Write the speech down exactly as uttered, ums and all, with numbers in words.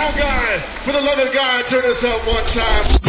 sound guy. For the love of God, turn this up one time.